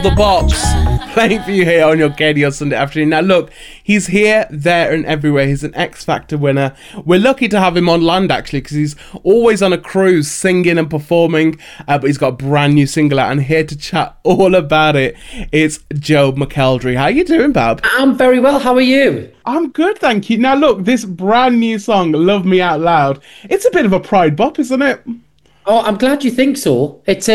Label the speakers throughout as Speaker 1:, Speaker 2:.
Speaker 1: the bops playing for you here on your KDO Sunday afternoon. Now look, he's here, there and everywhere. He's an X Factor winner. We're lucky to have him on land actually, because he's always on a cruise singing and performing, but he's got a brand new single out, and here to chat all about it, it's Joe McElderry. How you doing, Bab?
Speaker 2: I'm very well, how are you?
Speaker 1: I'm good, thank you. Now look, this brand new song, Love Me Out Loud, it's a bit of a pride bop, isn't it?
Speaker 2: Oh, I'm glad you think so. It's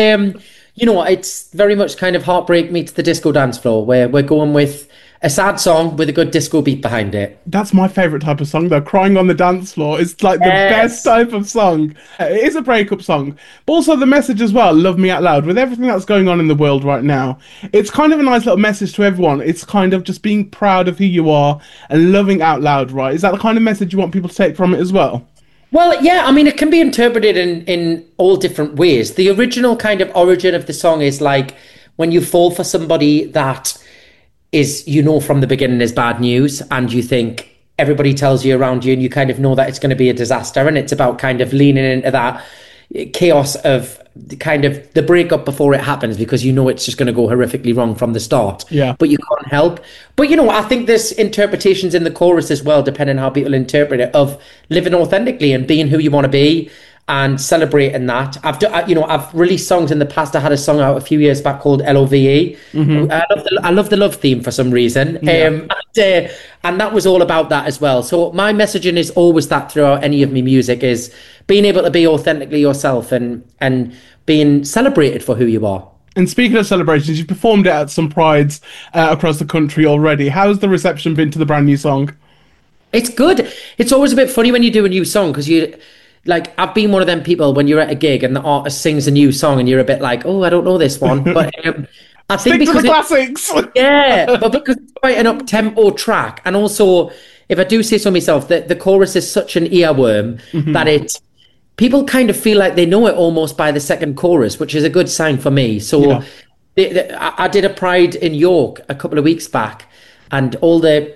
Speaker 2: it's very much kind of Heartbreak meets the disco dance floor, where we're going with a sad song with a good disco beat behind it.
Speaker 1: That's my favourite type of song, though. Crying on the dance floor. It's like the best type of song. It is a breakup song. But also the message as well, Love Me Out Loud. With everything that's going on in the world right now, it's kind of a nice little message to everyone. It's kind of just being proud of who you are and loving out loud, right? Is that the kind of message you want people to take from it as well?
Speaker 2: Well, yeah, I mean, it can be interpreted in all different ways. The original kind of origin of the song is like when you fall for somebody that is, from the beginning is bad news, and you think everybody tells you around you and you kind of know that it's going to be a disaster, and it's about kind of leaning into that chaos of kind of the breakup before it happens, because it's just going to go horrifically wrong from the start.
Speaker 1: Yeah.
Speaker 2: But you can't help. But I think there's interpretations in the chorus as well, depending how people interpret it, of living authentically and being who you want to be and celebrating that. I've released songs in the past. I had a song out a few years back called LOVE.
Speaker 1: Mm-hmm.
Speaker 2: I love the love theme for some reason.
Speaker 1: Yeah.
Speaker 2: And that was all about that as well. So my messaging is always that throughout any of my music, is being able to be authentically yourself and being celebrated for who you are.
Speaker 1: And speaking of celebrations, you've performed it at some prides across the country already. How's the reception been to the brand new song?
Speaker 2: It's good. It's always a bit funny when you do a new song, because I've been one of them people when you're at a gig and the artist sings a new song and you're a bit like, oh, I don't know this one. But I think
Speaker 1: because to the classics.
Speaker 2: Yeah, but because it's quite an up-tempo track. And also, if I do say so myself, the chorus is such an earworm that people kind of feel like they know it almost by the second chorus, which is a good sign for me. So I did a Pride in York a couple of weeks back, and all the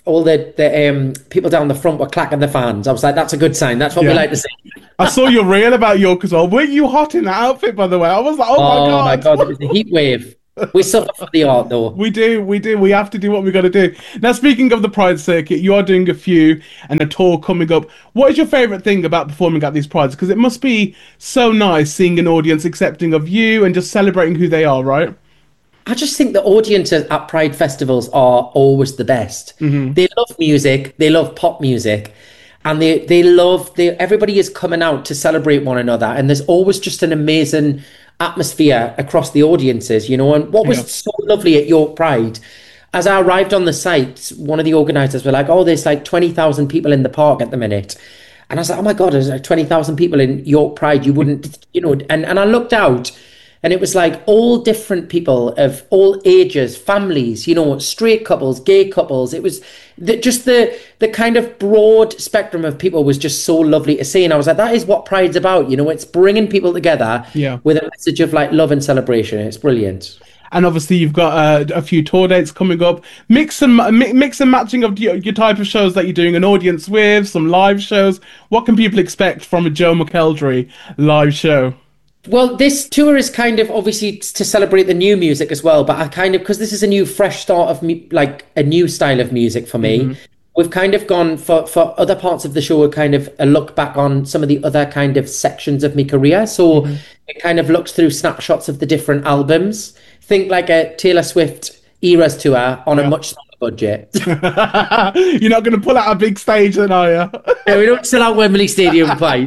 Speaker 2: people down the front were clacking the fans. I was like, that's a good sign. That's what we like to see.
Speaker 1: I saw your reel about York as well. Were you hot in that outfit, by the way? I was like,
Speaker 2: oh my God, it was a heat wave. We suffer for the art, though.
Speaker 1: We do. We have to do what we got to do. Now, speaking of the Pride circuit, you are doing a few and a tour coming up. What is your favourite thing about performing at these Prides? Because it must be so nice seeing an audience accepting of you and just celebrating who they are, right?
Speaker 2: I just think the audiences at Pride festivals are always the best. Mm-hmm. They love music. They love pop music. And everybody is coming out to celebrate one another. And there's always just an amazing atmosphere across the audiences, and what was so lovely at York Pride, as I arrived on the site, one of the organisers were like, oh, there's like 20,000 people in the park at the minute. And I was like, oh my God, there's like 20,000 people in York Pride. You wouldn't, and I looked out, and it was like all different people of all ages, families, straight couples, gay couples. It was just the kind of broad spectrum of people was just so lovely to see. And I was like, that is what Pride's about. It's bringing people together with a message of like love and celebration. It's brilliant.
Speaker 1: And obviously you've got a few tour dates coming up. Mix and matching of your type of shows that you're doing an audience with, some live shows. What can people expect from a Joe McElderry live show?
Speaker 2: Well, this tour is kind of obviously to celebrate the new music as well, but I kind of, because this is a new fresh start of like a new style of music for me, we've kind of gone for other parts of the show, kind of a look back on some of the other kind of sections of my career. So it kind of looks through snapshots of the different albums. Think like a Taylor Swift Eras tour on a much smaller budget.
Speaker 1: You're not going to pull out a big stage then, are you?
Speaker 2: No, we don't sell out Wembley Stadium quite.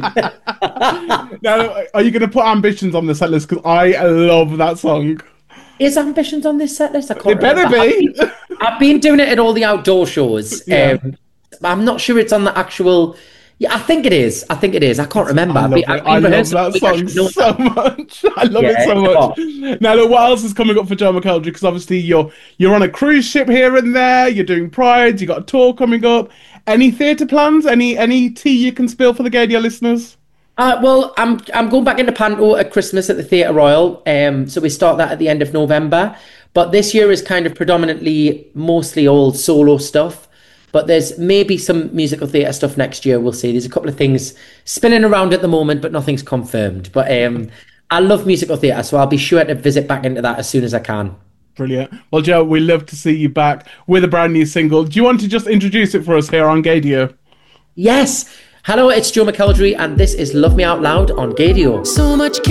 Speaker 1: Now, are you going to put Ambitions on the set list? Because I love that song.
Speaker 2: Is Ambitions on this set list? I can't
Speaker 1: It better be.
Speaker 2: I've been doing it at all the outdoor shows. I'm not sure it's on the actual... Yeah, I think it is. I can't remember.
Speaker 1: I love that song so much. I love it so much. Now, look, what else is coming up for Joe McElderry? Because obviously you're on a cruise ship here and there. You're doing Prides. You got a tour coming up. Any theatre plans? Any tea you can spill for the Gadio listeners?
Speaker 2: Well, I'm going back into Panto at Christmas at the Theatre Royal. So we start that at the end of November. But this year is kind of predominantly mostly all solo stuff. But there's maybe some musical theatre stuff next year. We'll see. There's a couple of things spinning around at the moment, but nothing's confirmed. But I love musical theatre, so I'll be sure to visit back into that as soon as I can.
Speaker 1: Brilliant. Well, Joe, we love to see you back with a brand new single. Do you want to just introduce it for us here on Gaydio?
Speaker 2: Yes. Hello, it's Joe McElderry, and this is Love Me Out Loud on Gaydio.
Speaker 3: So much